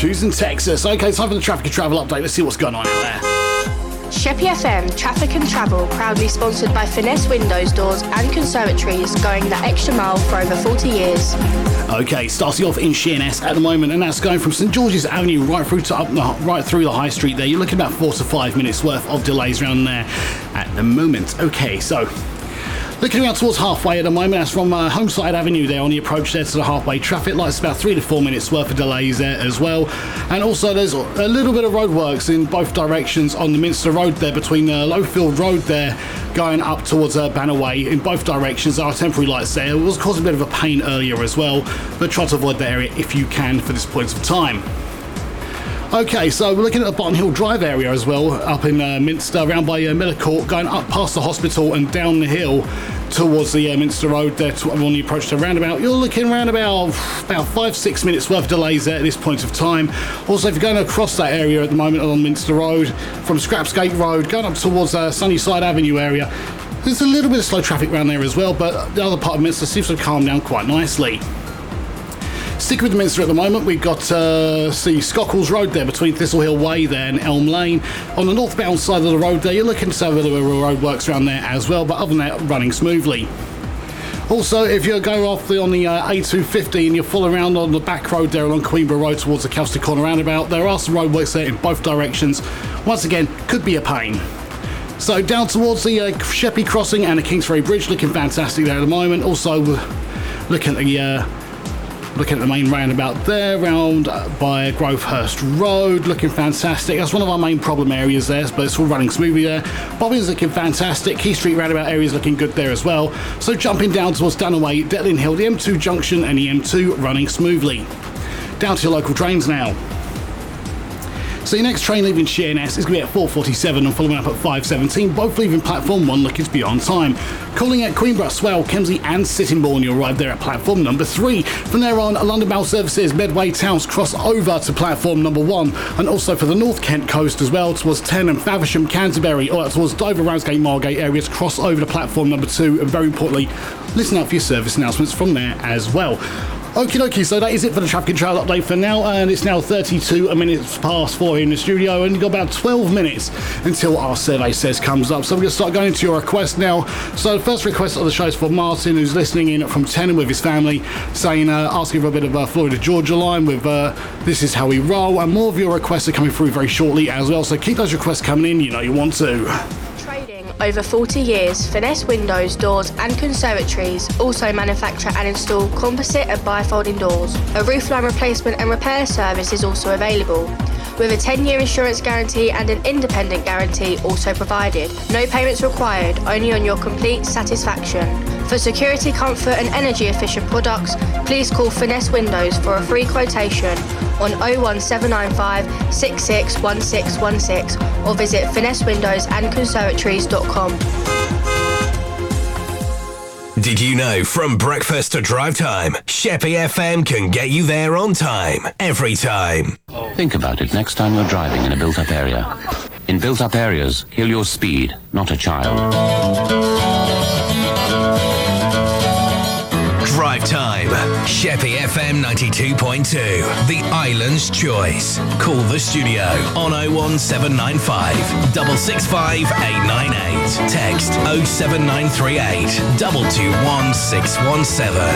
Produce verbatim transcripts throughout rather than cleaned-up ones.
Syracuse in Texas. Okay, time for the traffic and travel update. Let's see what's going on out there. Sheppey F M Traffic and Travel, proudly sponsored by Finesse Windows, Doors and Conservatories, going the extra mile for over forty years. Okay, starting off in Sheerness at the moment, and that's going from St George's Avenue right through to up the, right through the high street there. You're looking about four to five minutes worth of delays around there at the moment. Okay, so looking around towards halfway at the moment, that's from uh, Homeside Avenue there on the approach there to the halfway traffic lights, about three to four minutes worth of delays there as well. And also there's a little bit of roadworks in both directions on the Minster Road there between uh, Lowfield Road there going up towards uh, Bannerway. In both directions there are temporary lights there. It was causing a bit of a pain earlier as well, but try to avoid that area if you can for this point of time. Okay, so we're looking at the Bottom Hill Drive area as well, up in uh, Minster, around by uh, Miller Court, going up past the hospital and down the hill towards the uh, Minster Road there to, on the approach to roundabout. You're looking around about, about five, six minutes worth of delays there at this point of time. Also, if you're going across that area at the moment on Minster Road, from Scrapsgate Road, going up towards uh, Sunnyside Avenue area, there's a little bit of slow traffic around there as well, but the other part of Minster seems to have calmed down quite nicely. Sticking with the Minster at the moment, we've got uh, see Skockles Road there between Thistle Hill Way there and Elm Lane. On the northbound side of the road there, you're looking to have a little bit of roadworks around there as well, but other than that, running smoothly. Also, if you go off the, on the uh, A two fifty and you fall around on the back road there along Queenborough Road towards the Kelster Corner roundabout, there are some roadworks there in both directions. Once again, could be a pain. So down towards the uh, Sheppey Crossing and the Kingsbury Bridge, looking fantastic there at the moment. Also, looking at the uh, Looking at the main roundabout there, round by Grovehurst Road, looking fantastic. That's one of our main problem areas there, but it's all running smoothly there. Bobbin's looking fantastic. Key Street roundabout area is looking good there as well. So jumping down towards Dunaway, Detlin Hill, the M two junction and the M two running smoothly. Down to your local trains now. So your next train leaving Sheerness is going to be at four forty-seven and following up at five seventeen, both leaving platform one looking to be on time. Calling at Queenborough, Swale, Kemsley and Sittingbourne, you'll arrive there at platform number three. From there on, London Bound services, Medway Towns cross over to platform number one, and also for the North Kent coast as well, towards Tenham, Faversham, Canterbury, or towards Dover, Ramsgate, Margate areas, cross over to platform number two, and very importantly, listen out for your service announcements from there as well. Okie dokie, so that is it for the traffic and travel update for now, and it's now thirty-two minutes past four here in the studio, and you've got about twelve minutes until our survey says comes up. So we're going to start going to your request now. So the first request of the show is for Martin, who's listening in from Tenham with his family, saying, uh, asking for a bit of uh, Florida Georgia line with uh, This Is How We Roll, and more of your requests are coming through very shortly as well, so keep those requests coming in, you know you want to. Over forty years, Finesse Windows, Doors and Conservatories also manufacture and install composite and bifolding doors. A roofline replacement and repair service is also available, with a ten-year insurance guarantee and an independent guarantee also provided. No payments required, only on your complete satisfaction. For security, comfort and energy efficient products, please call Finesse Windows for a free quotation on oh one seven nine five, six six one six one six or visit finesse windows and conservatories dot com. Did you know from breakfast to drive time, Sheppey F M can get you there on time, every time? Think about it next time you're driving in a built-up area. In built-up areas, kill your speed, not a child. Drive time, Sheppey F M ninety-two point two, the island's choice. Call the studio on oh one seven nine five, six six five, eight nine eight. Text oh seven nine three eight, two two one, six one seven.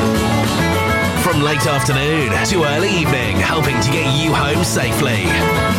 From late afternoon to early evening, helping to get you home safely.